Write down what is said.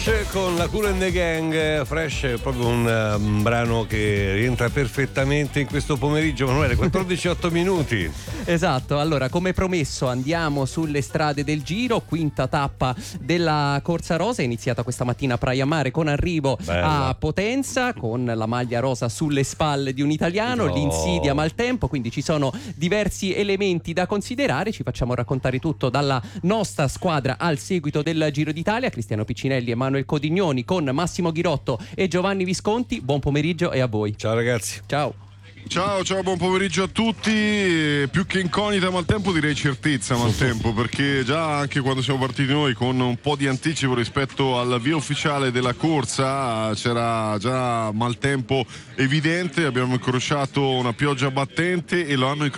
Fresh con la Kool and the Gang. Fresh è proprio un brano che rientra perfettamente in questo pomeriggio. Manuele, 14-8 minuti. Esatto, allora come promesso andiamo sulle strade del Giro, quinta tappa della Corsa Rosa, è iniziata questa mattina a Praia Mare con arrivo a Potenza, con la maglia rosa sulle spalle di un italiano, l'insidia maltempo, quindi ci sono diversi elementi da considerare. Ci facciamo raccontare tutto dalla nostra squadra al seguito del Giro d'Italia, Cristiano Piccinelli e Manuel Codignoni con Massimo Ghirotto e Giovanni Visconti. Buon pomeriggio e a voi. Ciao ragazzi. Ciao. Ciao, buon pomeriggio a tutti. Più che incognita maltempo, direi certezza maltempo, perché già anche quando siamo partiti noi con un po' di anticipo rispetto al via ufficiale della corsa c'era già maltempo evidente. Abbiamo incrociato una pioggia battente e lo hanno